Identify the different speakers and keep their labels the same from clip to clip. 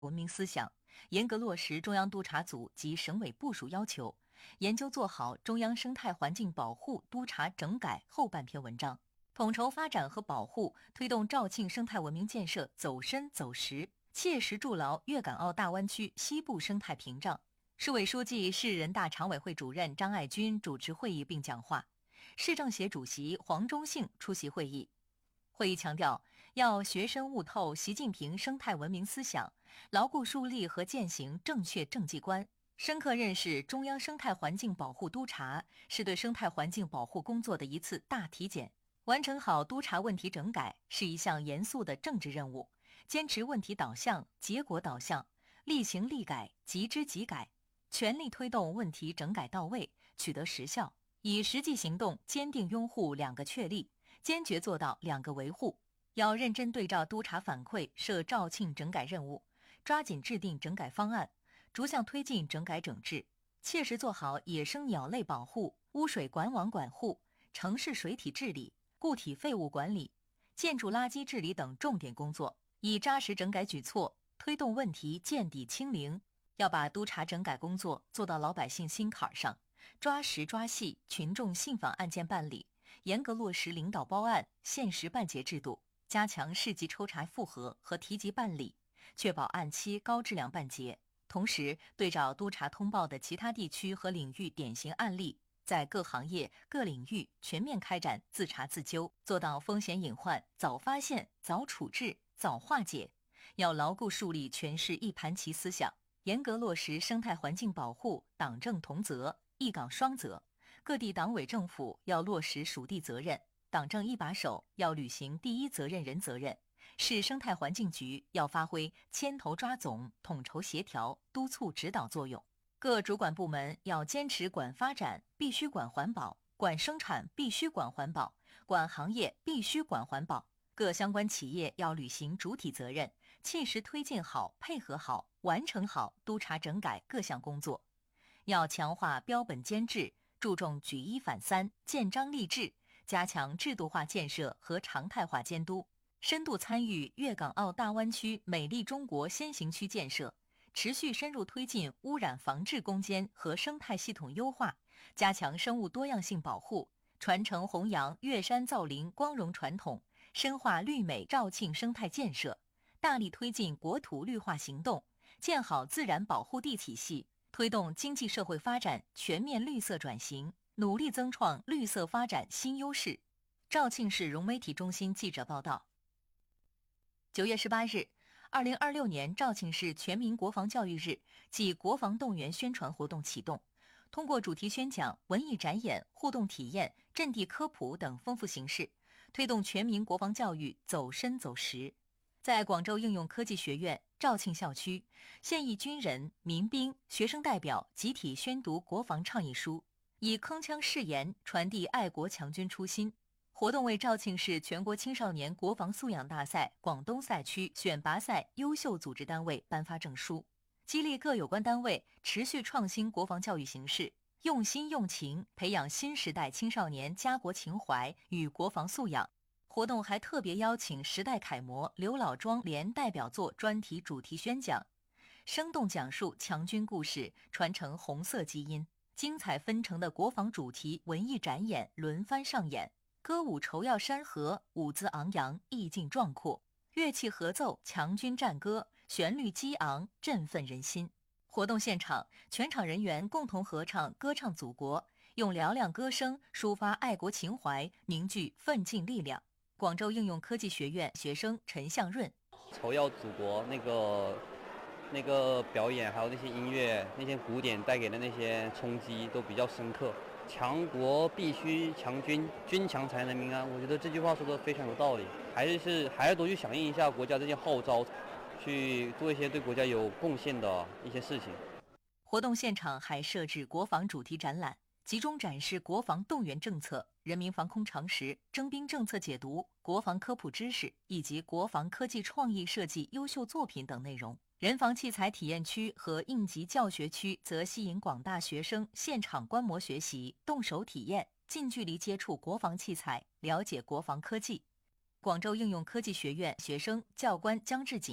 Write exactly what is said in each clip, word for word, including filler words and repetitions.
Speaker 1: 文明思想，严格落实中央督察组及省委部署要求，研究做好中央生态环境保护督察整改后半篇文章，统筹发展和保护，推动肇庆生态文明建设走深走实，切实筑牢粤港澳大湾区西部生态屏障。市委书记、市人大常委会主任张爱军主持会议并讲话，市政协主席黄忠信出席会议。会议强调，要学深悟透习近平生态文明思想，牢固树立和践行正确政绩观，深刻认识中央生态环境保护督察是对生态环境保护工作的一次大体检。完成好督察问题整改是一项严肃的政治任务，坚持问题导向、结果导向，力行力改、即知即改，全力推动问题整改到位，取得实效，以实际行动坚定拥护两个确立，坚决做到两个维护。要认真对照督察反馈设肇庆整改任务，抓紧制定整改方案，逐项推进整改整治，切实做好野生鸟类保护、污水管网管护、城市水体治理、固体废物管理、建筑垃圾治理等重点工作，以扎实整改举措推动问题见底清零。要把督察整改工作做到老百姓心坎上，抓实抓细群众信访案件办理，严格落实领导包案、限时办结制度，加强市级抽查复核和提级办理，确保按期高质量办结。同时，对照督察通报的其他地区和领域典型案例，在各行业、各领域全面开展自查自纠，做到风险隐患早发现、早处置、早化解。要牢固树立全市一盘棋思想，严格落实生态环境保护党政同责、一岗双责。各地党委政府要落实属地责任，党政一把手要履行第一责任人责任，市生态环境局要发挥牵头抓总、统筹协调、督促指导作用。各主管部门要坚持管发展必须管环保，管生产必须管环保，管行业必须管环保。各相关企业要履行主体责任，切实推进好、配合好、完成好督察整改各项工作。要强化标本监制，注重举一反三、建章立制，加强制度化建设和常态化监督，深度参与粤港澳大湾区美丽中国先行区建设，持续深入推进污染防治攻坚和生态系统优化，加强生物多样性保护，传承弘扬粤山造林光荣传统，深化绿美肇庆生态建设，大力推进国土绿化行动，建好自然保护地体系，推动经济社会发展全面绿色转型，努力增创绿色发展新优势。肇庆市融媒体中心记者报道。九月十八日，二零二六年肇庆市全民国防教育日暨国防动员宣传活动启动，通过主题宣讲、文艺展演、互动体验、阵地科普等丰富形式，推动全民国防教育走深走实。在广州应用科技学院肇庆校区，现役军人、民兵、学生代表集体宣读国防倡议书，以铿锵誓言传递爱国强军初心。活动为肇庆市全国青少年国防素养大赛广东赛区选拔赛优秀组织单位颁发证书，激励各有关单位持续创新国防教育形式，用心用情培养新时代青少年家国情怀与国防素养。活动还特别邀请时代楷模刘老庄联代表作专题主题宣讲，生动讲述强军故事，传承红色基因。精彩纷呈的国防主题文艺展演轮番上演，歌舞筹耀山河，舞姿昂扬，意境壮阔，乐器合奏强军战歌，旋律激昂，振奋人心。活动现场，全场人员共同合唱歌唱祖国，用嘹亮歌声抒发爱国情怀，凝聚奋进力量。广州应用科技学院学生陈向润，
Speaker 2: 筹耀祖国那个那个表演，还有那些音乐，那些古典带给的那些冲击都比较深刻。强国必须强军，军强才能民安。我觉得这句话说的非常有道理，还是还要多去响应一下国家这些号召，去做一些对国家有贡献的一些事情。
Speaker 1: 活动现场还设置国防主题展览，集中展示国防动员政策、人民防空常识、征兵政策解读、国防科普知识以及国防科技创意设计优秀作品等内容。人防器材体验区和应急教学区则吸引广大学生现场观摩学习、动手体验，近距离接触国防器材，了解国防科技。广州应用科技学院学生教官姜志锦，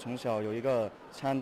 Speaker 3: 从小有一个参